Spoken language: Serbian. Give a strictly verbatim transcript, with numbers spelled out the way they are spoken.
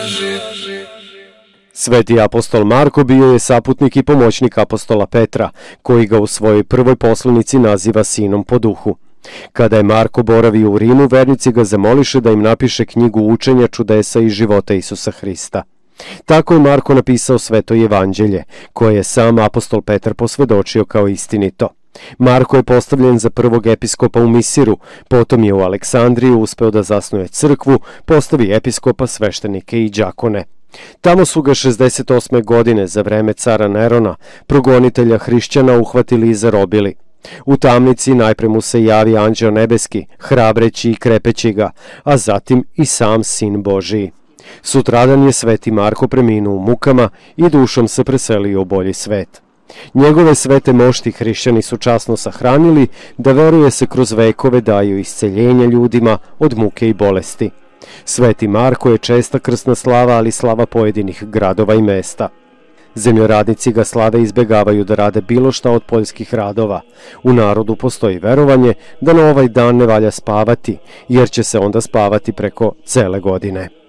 Sveti apostol Marko bio je saputnik i pomoćnik apostola Petra, koji ga u svojoj prvoj poslanici naziva sinom po duhu. Kada je Marko boravio u Rimu, vernici ga zamoliše da im napiše knjigu učenja, čudesa i života Isusa Hrista. Tako je Marko napisao Sveto evanđelje, koje je sam apostol Petar posvedočio kao istinito. Marko je postavljen za prvog episkopa u Misiru, potom je u Aleksandriji uspeo da zasnuje crkvu, postavi episkopa, sveštenike i đakone. Tamo su ga šezdeset osme godine za vreme cara Nerona, progonitelja hrišćana, uhvatili i zarobili. U tamnici najpre mu se javi anđeo nebeski, hrabreći i krepeći ga, a zatim i sam sin Božiji. Sutradan je sveti Marko preminuo u mukama i dušom se preselio u bolji svet. Njegove svete mošti hrišćani su časno sahranili, da veruje se kroz vekove daju isceljenja ljudima od muke i bolesti. Sveti Marko je česta krsna slava, ali slava pojedinih gradova i mesta. Zemljoradnici ga slave i izbegavaju da rade bilo šta od poljskih radova. U narodu postoji verovanje da na ovaj dan ne valja spavati, jer će se onda spavati preko cele godine.